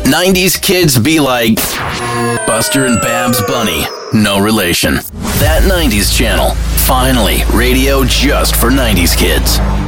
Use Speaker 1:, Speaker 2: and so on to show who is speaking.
Speaker 1: 90s kids be like Buster and Babs Bunny. No relation. That 90s channel. Finally, radio just for 90s kids.